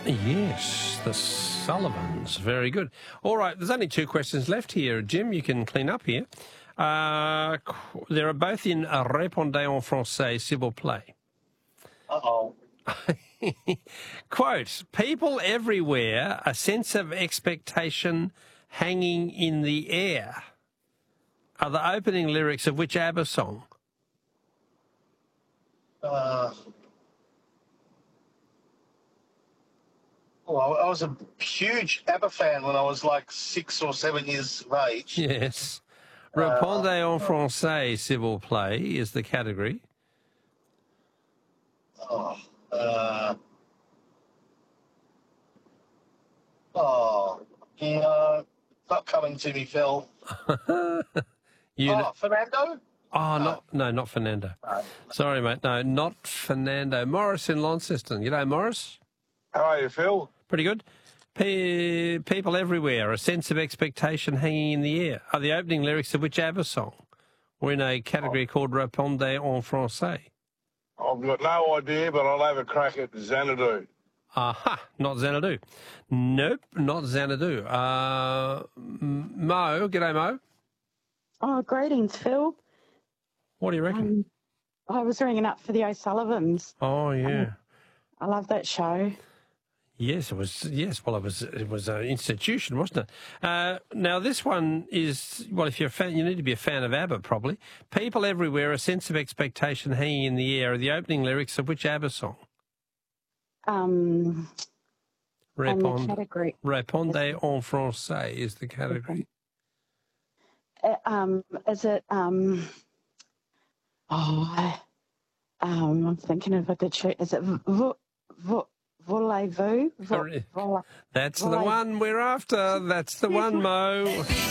Yes, the Sullivans. Very good. All right, there's only two questions left here, Jim. You can clean up here. They are both in Répondez en français, s'il vous plaît. Uh-oh. Quote, people everywhere, a sense of expectation hanging in the air, are the opening lyrics of which ABBA song? Well, I was a huge ABBA fan when I was like 6 or 7 years of age. Yes. Répondez en français, s'il vous plaît, is the category. Not coming to me, Phil. Fernando? Not Fernando. No. Sorry, mate. No, not Fernando. Morris in Launceston. G'day, Morris. How are you, Phil? Pretty good. People everywhere, a sense of expectation hanging in the air, are the opening lyrics of which ABBA song? We're in a category called Répondez en français. I've got no idea, but I'll have a crack at Xanadu. Aha, not Xanadu. Nope, not Xanadu. Mo, g'day, Mo. Oh, greetings, Phil. What do you reckon? I was ringing up for the O'Sullivans. Oh, yeah. I love that show. Yes, it was. Yes, well, it was an institution, wasn't it? Now, this one is, well, if you're a fan, you need to be a fan of ABBA, probably. People everywhere, a sense of expectation hanging in the air, are the opening lyrics of which ABBA song? The category. Répondez en français is the category. Is it, I'm thinking of a good show. Is it Voulez-vous? That's the one we're after. That's the one, Mo.